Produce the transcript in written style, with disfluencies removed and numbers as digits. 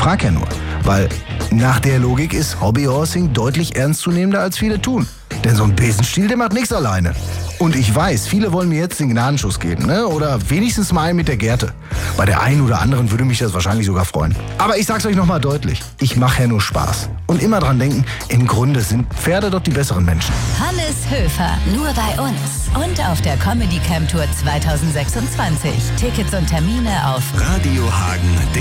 frag ja nur, weil nach der Logik ist Hobbyhorsing deutlich ernstzunehmender, als viele tun. Denn so ein Besenstiel, der macht nichts alleine. Und ich weiß, viele wollen mir jetzt den Gnadenschuss geben, ne? Oder wenigstens mal einen mit der Gerte. Bei der einen oder anderen würde mich das wahrscheinlich sogar freuen. Aber ich sag's euch nochmal deutlich, ich mache ja nur Spaß. Und immer dran denken, im Grunde sind Pferde doch die besseren Menschen. Hannes Höfer, nur bei uns. Und auf der Comedy Camp Tour 2026. Tickets und Termine auf Radio Hagen.